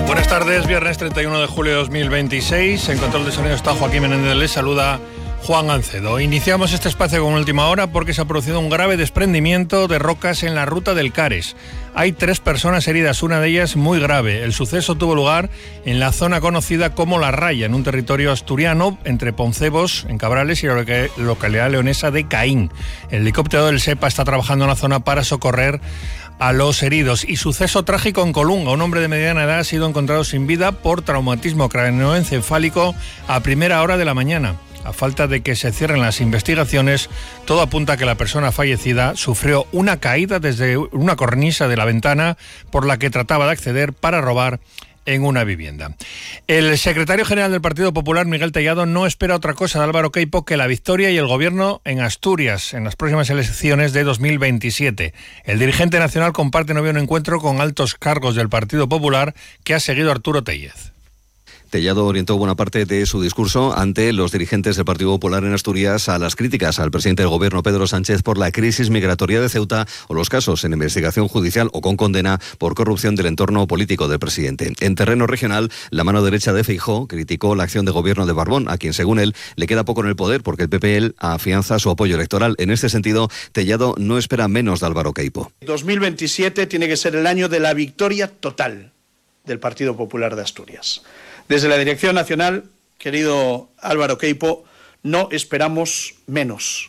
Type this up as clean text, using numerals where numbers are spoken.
Buenas tardes, viernes 31 de julio de 2026. En control de sonido está Joaquín Menéndez. Les saluda Juan Gancedo. Iniciamos este espacio con última hora porque se ha producido un grave desprendimiento de rocas en la ruta del Cares. Hay 3 personas heridas, una de ellas muy grave. El suceso tuvo lugar en la zona conocida como La Raya, en un territorio asturiano entre Poncebos, en Cabrales, y la localidad leonesa de Caín. El helicóptero del SEPA está trabajando en la zona para socorrer a los heridos. Y suceso trágico en Colunga. Un hombre de mediana edad ha sido encontrado sin vida por traumatismo craneoencefálico a primera hora de la mañana. A falta de que se cierren las investigaciones, todo apunta a que la persona fallecida sufrió una caída desde una cornisa de la ventana por la que trataba de acceder para robar en una vivienda. El secretario general del Partido Popular, Miguel Tellado, no espera otra cosa de Álvaro Queipo que la victoria y el gobierno en Asturias en las próximas elecciones de 2027. El dirigente nacional comparte novio un encuentro con altos cargos del Partido Popular que ha seguido Arturo Tellez. Tellado orientó buena parte de su discurso ante los dirigentes del Partido Popular en Asturias a las críticas al presidente del Gobierno, Pedro Sánchez, por la crisis migratoria de Ceuta o los casos en investigación judicial o con condena por corrupción del entorno político del presidente. En terreno regional, la mano derecha de Feijóo criticó la acción de gobierno de Barbón, a quien, según él, le queda poco en el poder porque el PP afianza su apoyo electoral. En este sentido, Tellado no espera menos de Álvaro Queipo. 2027 tiene que ser el año de la victoria total del Partido Popular de Asturias. Desde la Dirección Nacional, querido Álvaro Queipo, no esperamos menos.